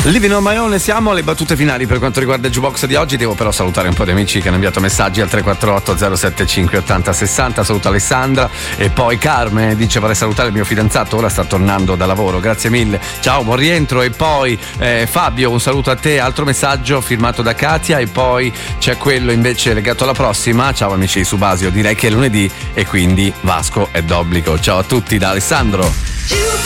Living on my own, siamo alle battute finali per quanto riguarda il jukebox di oggi. Devo però salutare un po' di amici che hanno inviato messaggi al 348 075 80 60. Saluto Alessandra e poi Carmen dice: vorrei salutare il mio fidanzato, ora sta tornando da lavoro, grazie mille, ciao, buon rientro. E poi Fabio, un saluto a te, altro messaggio firmato da Katia. E poi c'è quello invece legato alla prossima: ciao amici di Subasio, direi che è lunedì e quindi Vasco è d'obbligo. Ciao a tutti da Alessandro.